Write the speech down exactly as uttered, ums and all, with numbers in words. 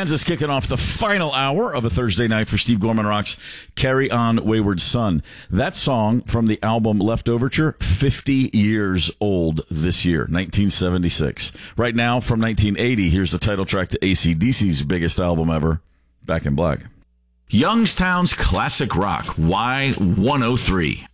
Kansas kicking off the final hour of a Thursday night for Steve Gorman Rocks. Carry On Wayward Son. That song from the album Leftoverture, fifty years old this year, nineteen seventy-six. Right now, from nineteen eighty, here's the title track to A C D C's biggest album ever, Back in Black. Youngstown's classic rock, Y one oh three.